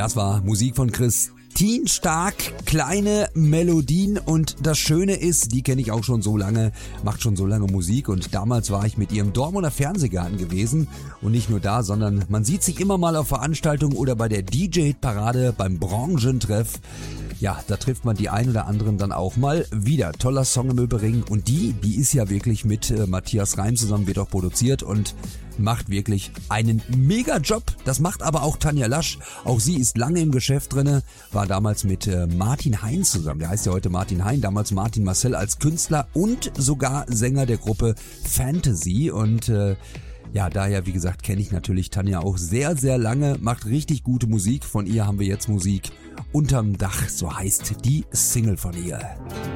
Das war Musik von Christine Stark, kleine Melodien, und das Schöne ist, die kenne ich auch schon so lange, macht schon so lange Musik, und damals war ich mit ihr im Dortmunder Fernsehgarten gewesen und nicht nur da, sondern man sieht sich immer mal auf Veranstaltungen oder bei der DJ-Parade, beim Branchentreff. Ja, da trifft man die ein oder anderen dann auch mal wieder. Toller Song im Übrigen, und die ist ja wirklich mit Matthias Reim zusammen, wird auch produziert und macht wirklich einen Mega-Job. Das macht aber auch Tanja Lasch. Auch sie ist lange im Geschäft drinne, war damals mit Martin Hein zusammen. Der heißt ja heute Martin Hein, damals Martin Marcel als Künstler und sogar Sänger der Gruppe Fantasy. Und ja, daher, wie gesagt, kenne ich natürlich Tanja auch sehr, sehr lange, macht richtig gute Musik. Von ihr haben wir jetzt Musik Unterm Dach, so heißt die Single von ihr.